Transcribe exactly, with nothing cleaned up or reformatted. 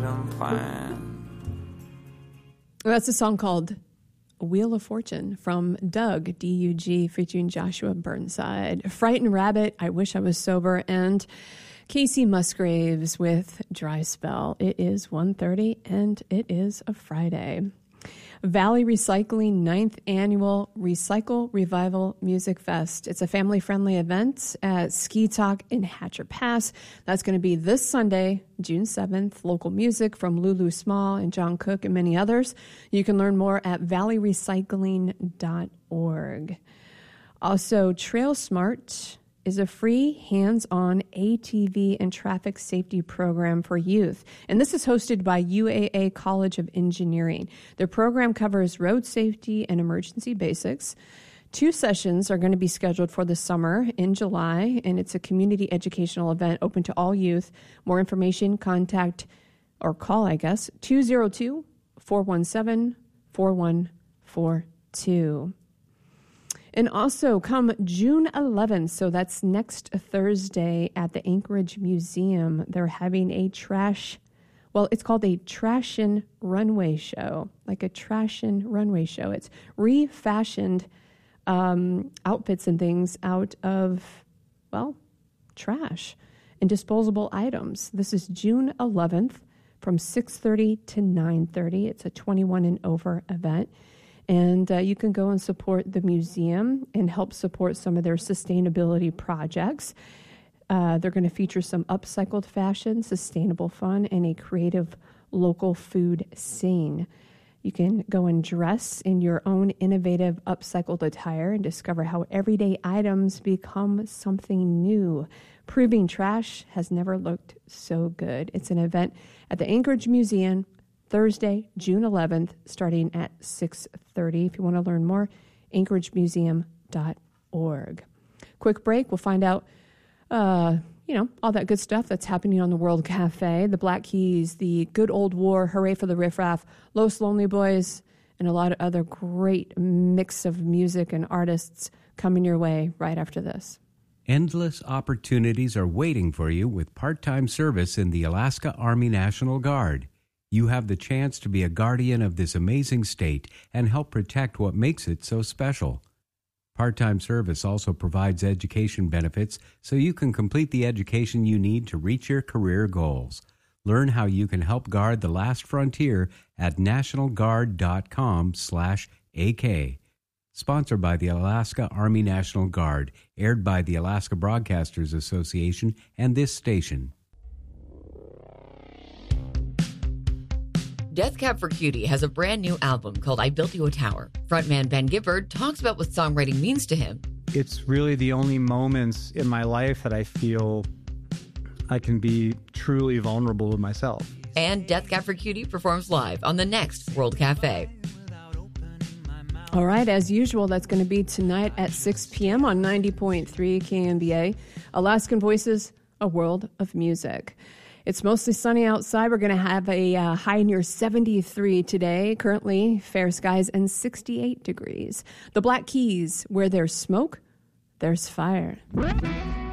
freedom plan. That's a song called Wheel of Fortune from Doug, D U G, featuring Joshua Burnside. Frightened Rabbit, I Wish I Was Sober, and Casey Musgraves with Dry Spell. It is one thirty, and it is a Friday. Valley Recycling ninth Annual Recycle Revival Music Fest. It's a family-friendly event at Ski Talk in Hatcher Pass. That's going to be this Sunday, June seventh. Local music from Lulu Small and John Cook and many others. You can learn more at valley recycling dot org. Also, Trail Smart is a free hands-on A T V and traffic safety program for youth. And this is hosted by U A A College of Engineering. The program covers road safety and emergency basics. Two sessions are going to be scheduled for the summer in July, and it's a community educational event open to all youth. More information, contact or call, I guess, two oh two, four one seven, four one four two. And also come June eleventh, so that's next Thursday at the Anchorage Museum, they're having a trash, well, it's called a Trash and Runway Show, like a trash and runway show. It's refashioned um, outfits and things out of, well, trash and disposable items. This is June eleventh from six thirty to nine thirty. It's a twenty-one and over event. And uh, you can go and support the museum and help support some of their sustainability projects. Uh, they're going to feature some upcycled fashion, sustainable fun, and a creative local food scene. You can go and dress in your own innovative upcycled attire and discover how everyday items become something new. Proving trash has never looked so good. It's an event at the Anchorage Museum, Thursday, June eleventh, starting at six thirty. If you want to learn more, anchorage museum dot org. Quick break. We'll find out, uh, you know, all that good stuff that's happening on the World Cafe, the Black Keys, the Good Old War, Hooray for the Riff Raff, Los Lonely Boys, and a lot of other great mix of music and artists coming your way right after this. Endless opportunities are waiting for you with part-time service in the Alaska Army National Guard. You have the chance to be a guardian of this amazing state and help protect what makes it so special. Part-time service also provides education benefits so you can complete the education you need to reach your career goals. Learn how you can help guard the last frontier at national guard dot com slash A K. Sponsored by the Alaska Army National Guard, aired by the Alaska Broadcasters Association and this station. Death Cab for Cutie has a brand new album called I Built You a Tower. Frontman Ben Gifford talks about what songwriting means to him. It's really the only moments in my life that I feel I can be truly vulnerable with myself. And Death Cab for Cutie performs live on the next World Cafe. All right, as usual, that's going to be tonight at six p.m. on ninety point three K M B A. Alaskan Voices, a world of music. It's mostly sunny outside. We're going to have a uh, high near seventy-three today. Currently, fair skies and sixty-eight degrees. The Black Keys, where there's smoke, there's fire.